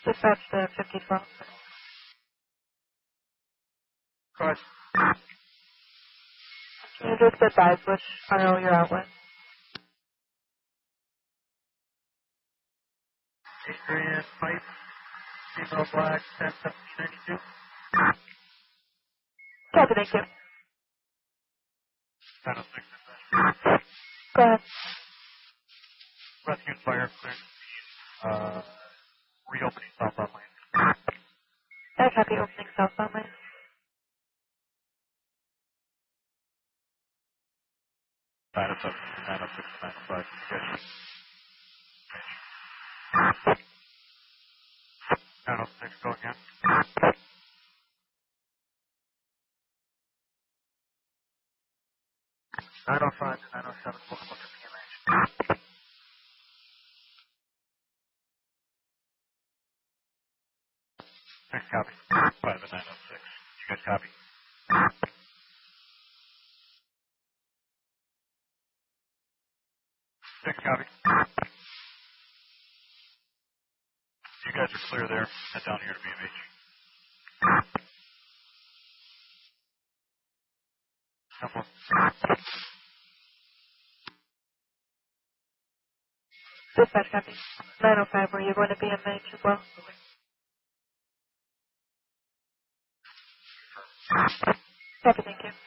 Dispatch to 5012. Go ahead. Can you just advise which RO you're out with? Adrian Pipe, female black, 101792. Copy, thank you. 906. Go ahead. Rescue and fire, clear. Reopening southbound lane. I copy opening southbound lane. 907, 906, 905. Good. 906, go again. 905 to 907, look at PMH. Next copy. 5 to 906. You guys copy? Next copy. You guys are clear there. Head down here to BMH. Couple. Dispatch copy. 905, were you going to BMH as well? Copy, thank you.